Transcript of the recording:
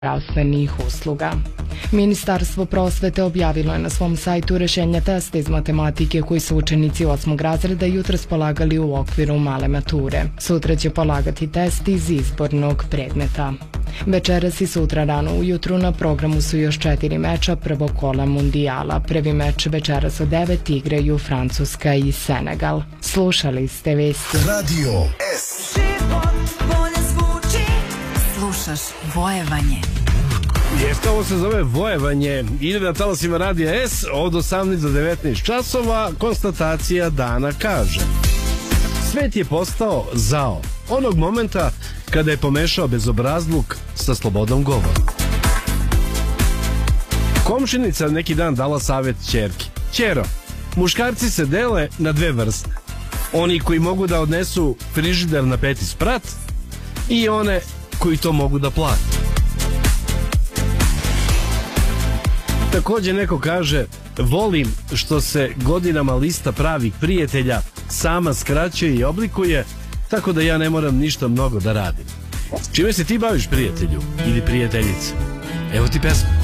zdravstvenih usluga. Ministarstvo prosvete objavilo je na svom sajtu rešenja testa iz matematike koji su učenici 8. razreda jutros polagali u okviru male mature. Sutra će polagati test iz izbornog predmeta. Večeras i sutra rano ujutru na programu su još 4 meča prvog kola mundijala. Prvi meč večeras od 9 igraju Francuska i Senegal. Slušali ste vesti. Radio S. Slušaš Vojevanje. Jeste, ovo se zove Vojevanje. Ide na talasima Radija S od 18 do 19 časova. Konstatacija dana kaže: svet je postao zao onog momenta kada je pomešao bezobrazluk sa slobodom govora. Komšinica neki dan dala savjet ćerki: ćero, muškarci se dele na dve vrste. Oni koji mogu da odnesu frižider na 5. sprat i one koji to mogu da plate. Također neko kaže: volim što se godinama lista pravih prijatelja sama skraćuje i oblikuje, tako da ja ne moram ništa mnogo da radim. Čime se ti baviš, prijatelju ili prijateljice? Evo ti pesma.